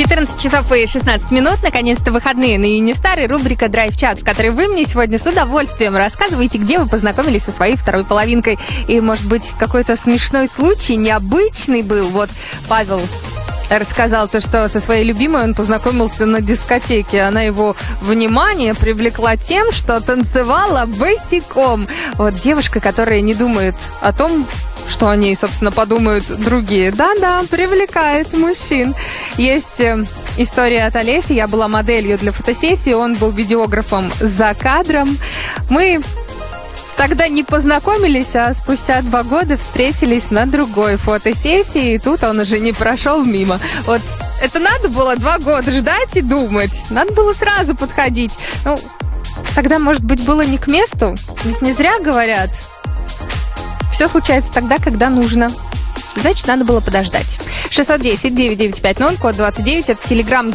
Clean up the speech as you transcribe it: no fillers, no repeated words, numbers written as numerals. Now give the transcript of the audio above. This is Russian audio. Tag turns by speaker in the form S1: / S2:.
S1: 14 часов и 16 минут. Наконец-то выходные на Юнистар и рубрика «Драйв-чат», в которой вы мне сегодня с удовольствием рассказываете, где вы познакомились со своей второй половинкой. И, может быть, какой-то смешной случай, необычный был. Вот Павел рассказал то, что со своей любимой он познакомился на дискотеке. Она его внимание привлекла тем, что танцевала босиком. Вот девушка, которая не думает о том, что о ней, собственно, подумают другие. Да-да, привлекает мужчин. Есть история от Олеси. Я была моделью для фотосессии, он был видеографом за кадром. Мы тогда не познакомились, а спустя 2 года встретились на другой фотосессии, и тут он уже не прошел мимо. Вот это надо было 2 года ждать и думать. Надо было сразу подходить. Ну, тогда, может быть, было не к месту. Ведь не зря говорят, все случается тогда, когда нужно. Значит, надо было подождать. 610-9950, код 29, это Телеграм